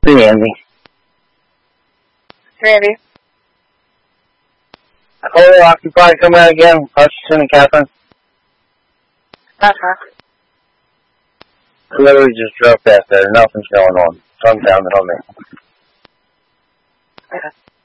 Hey, Andy. Hey, Andy. Oh, Occupy coming out again. Hutchinson and Catherine. Uh-huh. Literally just drove past there. Nothing's going on. Sun's down on me. Okay.